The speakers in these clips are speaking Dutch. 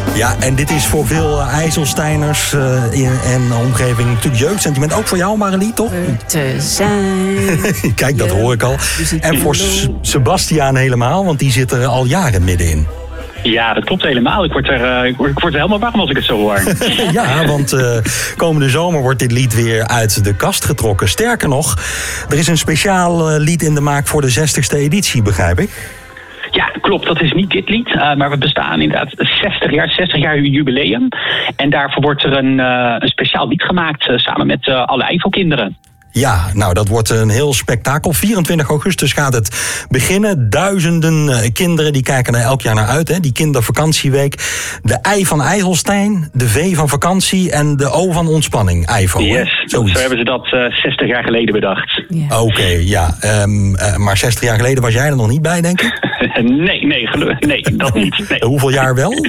Ja, en dit is voor veel IJsselsteiners en de omgeving natuurlijk jeugdsentiment. Ook voor jou, Marilie, toch? Te zijn. Kijk, dat hoor ik al. En voor Sebastiaan helemaal, want die zit er al jaren middenin. Ja, dat klopt helemaal. Ik word er helemaal warm als ik het zo hoor. Ja, want komende zomer wordt dit lied weer uit de kast getrokken. Sterker nog, er is een speciaal lied in de maak voor de 60ste editie, begrijp ik. Ja, klopt. Dat is niet dit lied. Maar we bestaan inderdaad 60 jaar jubileum. En daarvoor wordt er een speciaal lied gemaakt samen met alle Eifelkinderen. Ja, nou dat wordt een heel spektakel. 24 augustus gaat het beginnen. Duizenden kinderen die kijken er elk jaar naar uit. Hè? Die kindervakantieweek. De I van IJsselstein, de V van vakantie en de O van ontspanning. IJffel. Yes, zo hebben ze dat 60 jaar geleden bedacht. Ja. Oké, ja. Maar 60 jaar geleden was jij er nog niet bij, denk ik? Nee, dat niet. Nee. Hoeveel jaar wel?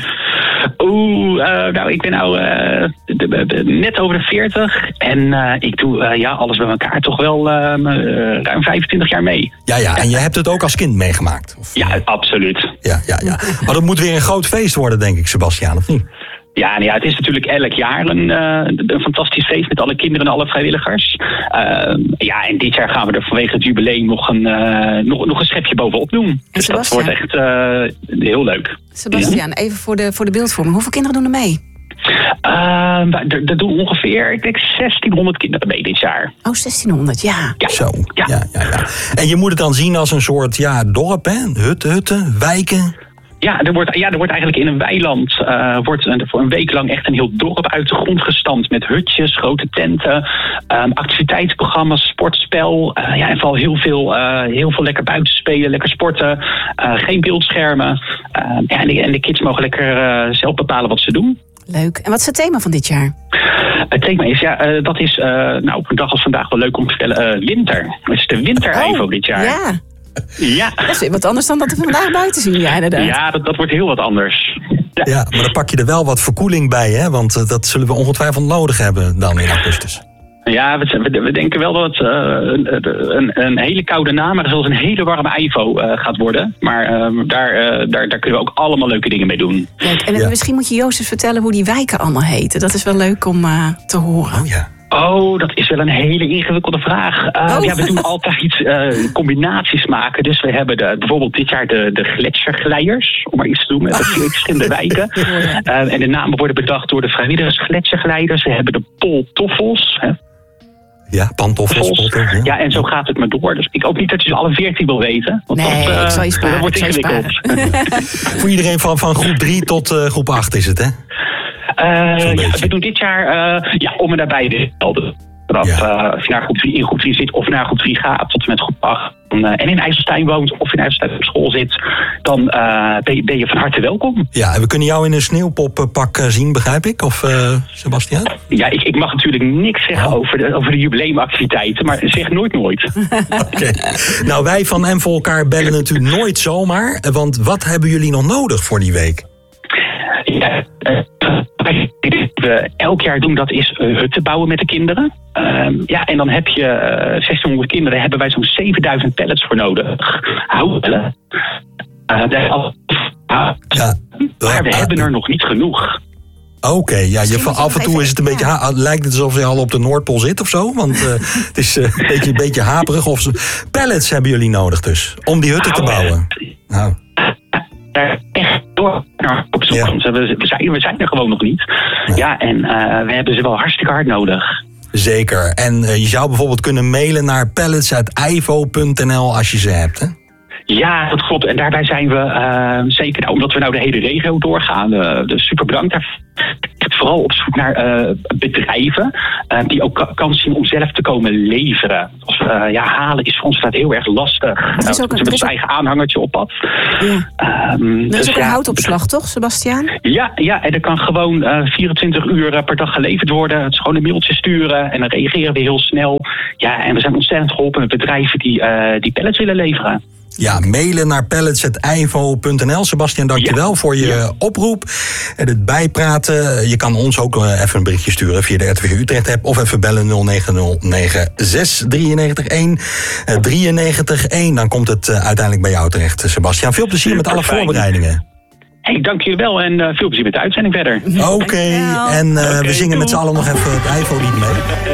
Nou, ik ben net over de 40 en ik doe alles bij elkaar toch wel ruim 25 jaar mee. Ja, en je hebt het ook als kind meegemaakt? Of? Ja, absoluut. Ja. Maar dat moet weer een groot feest worden, denk ik, Sebastiaan, of niet? Ja, het is natuurlijk elk jaar een fantastisch feest met alle kinderen en alle vrijwilligers. En dit jaar gaan we er vanwege het jubileum nog een schepje bovenop doen. Dus dat wordt echt heel leuk. Sebastiaan, even voor de beeldvorming. Hoeveel kinderen doen er mee? Er doen ongeveer, ik denk 1600 kinderen mee dit jaar. Oh, 1600, ja. Zo, ja. En je moet het dan zien als een soort dorp, hè? Hutten, wijken. Ja, er wordt eigenlijk in een weiland voor een week lang echt een heel dorp uit de grond gestampt met hutjes, grote tenten, activiteitsprogramma's, sportspel. En vooral heel veel lekker buiten spelen, lekker sporten, geen beeldschermen. En de kids mogen lekker zelf bepalen wat ze doen. Leuk. En wat is het thema van dit jaar? Het thema is, dat is op een dag als vandaag wel leuk om te vertellen, winter. Het is de winter-IJffel dit jaar. Ja. Ja. Dat is weer wat anders dan dat we vandaag buiten zien, ja, inderdaad. Ja, dat wordt heel wat anders. Ja, maar dan pak je er wel wat verkoeling bij, hè? Want dat zullen we ongetwijfeld nodig hebben dan in augustus. Ja, we denken wel dat het een hele koude namiddag zoals een hele warme IJffel gaat worden. Maar daar kunnen we ook allemaal leuke dingen mee doen. Leuk. En misschien moet je Joost eens vertellen hoe die wijken allemaal heten. Dat is wel leuk om te horen. Oh ja. Oh, dat is wel een hele ingewikkelde vraag. We doen altijd combinaties maken. Dus we hebben bijvoorbeeld dit jaar de gletsjerglijders, om maar iets te doen met de verschillende wijken. En de namen worden bedacht door de vrijwilligers gletsjerglijders. We hebben de poltoffels. Ja, pantoffels. Ja, en zo gaat het maar door. Dus ik hoop niet dat je ze alle 14 wil weten. Want ik zal je sparen. Dat wordt ingewikkeld. Voor iedereen van groep 3 tot groep 8 is het, hè? We doen dit jaar om en nabij de helden. Als je naar in groep 3 zit of naar groep 3 gaat tot en met groep 8 en in IJsselstein woont of in IJsselstein op school zit, dan ben je van harte welkom. Ja, en we kunnen jou in een sneeuwpoppak zien, begrijp ik? Of Sebastiaan? Ja, ik mag natuurlijk niks zeggen over de jubileumactiviteiten, maar zeg nooit. Oké. Nou, wij van En voor elkaar bellen natuurlijk nooit zomaar, want wat hebben jullie nog nodig voor die week? Ja, we elk jaar doen, dat is hutten bouwen met de kinderen. En dan heb je 1600 kinderen, hebben wij zo'n 7000 pallets voor nodig. Houtpellen. Maar we hebben er nog niet genoeg. Oké, af en toe is het een beetje lijkt het alsof je al op de Noordpool zit of zo. Want het is een beetje haperig. Pallets hebben jullie nodig dus, om die hutten te bouwen. Nou. Daar echt door naar op zoek. Ja. We zijn er gewoon nog niet. Ja, en we hebben ze wel hartstikke hard nodig. Zeker. En je zou bijvoorbeeld kunnen mailen naar pallets@ivo.nl als je ze hebt, hè? Ja, dat klopt. En daarbij zijn we zeker, omdat we nou de hele regio doorgaan. Dus super bedankt daarvoor. Vooral op zoek naar bedrijven die ook kans zien om zelf te komen leveren. Halen is voor ons heel erg lastig. Het is ook een eigen aanhangertje op pad. Ja. Dat is ook een houtopslag, toch, Sebastiaan? Ja, en er kan gewoon 24 uur per dag geleverd worden. Het is gewoon een mailtje sturen en dan reageren we heel snel. Ja, en we zijn ontzettend geholpen met bedrijven die pallets willen leveren. Ja, mailen naar pallets@ivo.nl. Sebastiaan, dankjewel voor je oproep en het bijpraten. Je kan ons ook even een berichtje sturen via de RTV Utrecht app of even bellen 0909 391. Dan komt het uiteindelijk bij jou terecht, Sebastiaan. Veel plezier met alle voorbereidingen. Hey, dank jullie wel en veel plezier met de uitzending verder. Oké, en we zingen met z'n allen nog even het Eifo-lied mee.